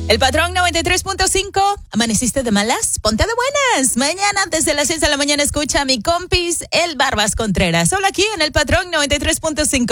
El Patrón 93.5. ¿Amaneciste de malas? Ponte de buenas. Mañana desde las 6 de la mañana escucha a mi compis, el Barbas Contreras. Solo aquí en el Patrón 93.5.